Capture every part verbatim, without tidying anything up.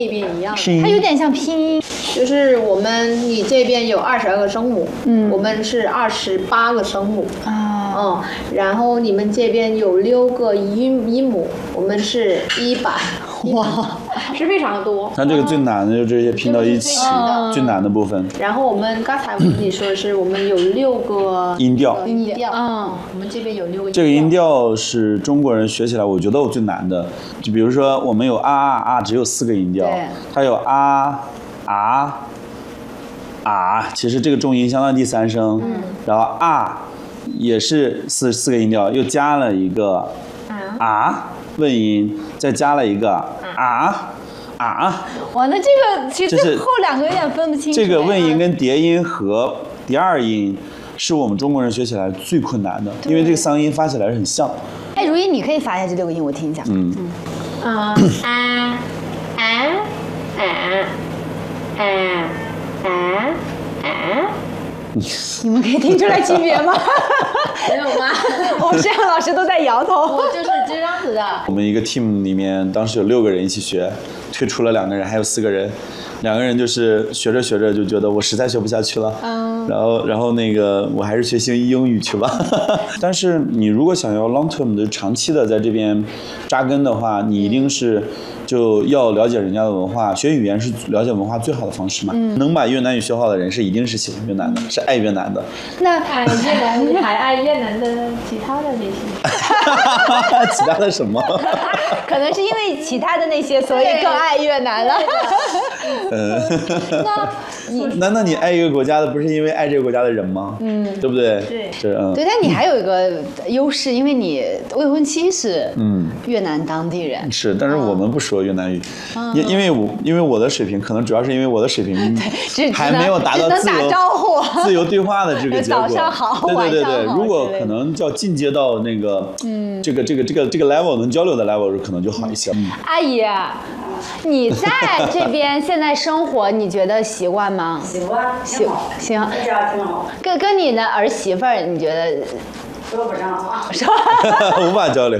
那边一样， 它有点像拼音， 就是我们你这边有二十二个声母，嗯，我们是二十八个声母啊，嗯，然后你们这边有六个音音母，我们是一百，哇，是非常多。 它这个最难的就这些拼到一起， 嗯、 最难的部分。 然后我们刚才我跟你说的是，我们有六个音调， 音调，嗯，我们这边有六个音调。 这个音调是中国人学起来，我觉得我最难的。就比如说，我们有啊啊啊，只有四个音调，它有啊啊啊，其实这个重音相当于第三声，嗯、然后啊也是四四个音调，又加了一个啊问音，再加了一个啊。啊， 哇，那这个其实后两个有点分不清楚。 这个问音跟叠音和第二音是我们中国人学起来最困难的，因为这个三个音发起来是很像。 哎，如意，你可以发一下这六个音，我听一下。 嗯。 嗯啊啊啊啊啊啊！ 你们可以听出来区别吗？ 没有吗？ 我们摄像老师都在摇头。 我就是这样子的。 我们一个 team 里面当时有六个人一起学，退出了两个人，还有四个人。两个人就是学着学着就觉得我实在学不下去了，嗯，然后然后那个我还是学习英语去吧。但是你如果想要 long term 的长期的在这边扎根的话，你一定是就要了解人家的文化，学语言是了解文化最好的方式嘛。嗯、能把越南语学好的人是一定是喜欢越南的，是爱越南的。 那爱越南，你还爱越南的其他的那些？ 其他的什么？ 可能是因为其他的那些，所以更爱越南了。 嗯，那你那那你爱一个国家的，不是因为爱这个国家的人吗？嗯，对不对？ 对， 是嗯。 对，但你还有一个优势，因为你未婚妻是嗯越南当地人。 嗯、是，但是我们不说越南语，嗯、因因为我因为我的水平，可能主要是因为我的水平还没有达到自由自由对话的这个结果。 早上好， 对对对对，如果可能要进阶到那个嗯这个这个这个这个 level 能交流的 level， 可能就好一些。嗯、 阿姨。你在这边现在生活，你觉得习惯吗？ 习惯， 行行， 在家挺好。 跟跟你的儿媳妇儿，你觉得说不上话， 无法交流。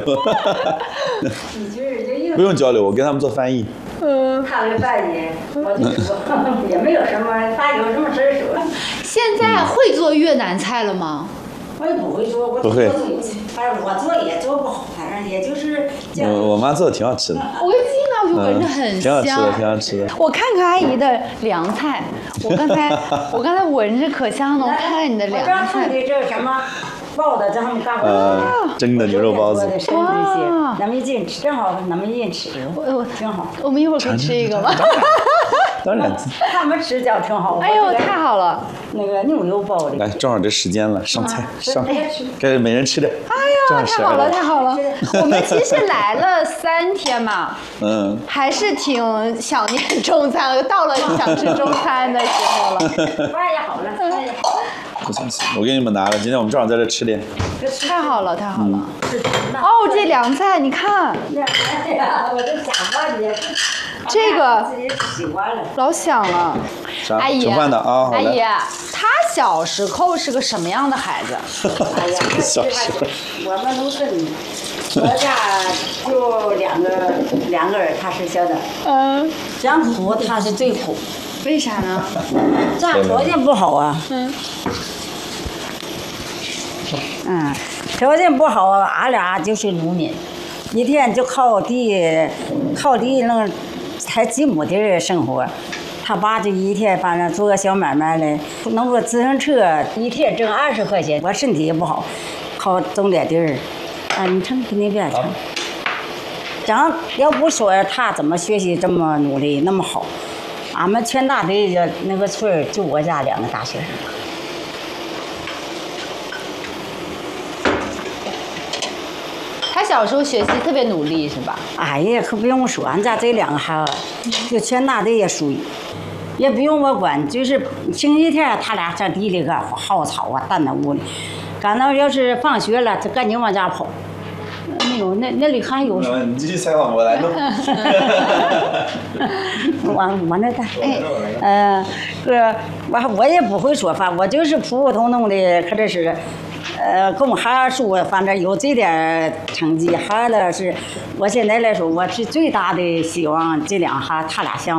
不用交流，我跟他们做翻译。 嗯，他的翻译，我就说也没有什么，他有什么事说。 现在会做越南菜了吗？ 我也不会做，我不会， 反正我做也做不好，反正也就是这样。 我我妈做的挺好吃的。 我一进来我就闻着很香， 挺好吃的，挺好吃的。 我看看阿姨的凉菜，我刚才我刚才闻着可香了，我看看你的凉菜。 的这什么包的，咱们干过。 呃，蒸的牛肉包子。 哇，咱们一进吃，正好咱们一起吃，我挺好。 我们一会儿可以吃一个吗？ 当然。 他们吃叫挺好。 哎呦，太好了！ 那个牛油包的。 来，正好这时间了，上菜上，该每人吃点。 哎呀，太好了，太好了！我们其实来了三天嘛，嗯，还是挺想念中餐了。到了想吃中餐的时候了。 饭也好了，饭也好了。 不行行，我给你们拿了。今天我们正好在这吃点。 太好了，太好了！哦，这凉菜你看。 哎呀，我这假饭的。 这个自己喜欢了， 老想了。阿姨， 盛饭的啊， 阿姨，他小时候是个什么样的孩子？ 哎呀， 小时候我们都是，我家就两个两个人，他是小的。嗯。想苦他是最苦。 为啥呢？ 家条件不好啊。嗯。嗯，条件不好，俺俩就是农民，一天就靠地，靠地弄。才几亩地生活，他爸就一天反正做个小买卖嘞，弄个自行车，一天挣二十块钱。我身体也不好，靠种点地儿。啊，你唱给那边唱。讲要不说他怎么学习这么努力那么好，俺们全大队的那个村儿就我家两个大学生。 他小时候学习特别努力是吧？ 哎呀，可不用说，俺家这两个孩子，就全大队也属于，也不用我管，就是星期天他俩上地里个薅草啊，蛋在屋里，赶到要是放学了，就赶紧往家跑。没有，那那里还有。 你继续采访我来弄。 我我那带，嗯，个我我也不会说话，我就是普普通通的，可这是。呃，供孩子书，反正有这点成绩，孩子是，我现在来说，我是最大的希望，这两孩他俩相。